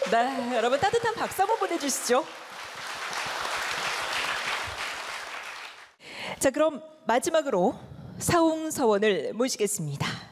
네, 여러분 따뜻한 박수 한번 보내주시죠. 자, 그럼 마지막으로 사홍서원을 모시겠습니다.